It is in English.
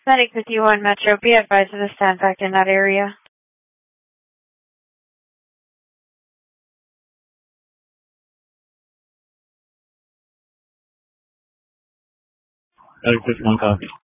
Medic 51 Metro, be advised of the stand back in that area. Medic 51 copy.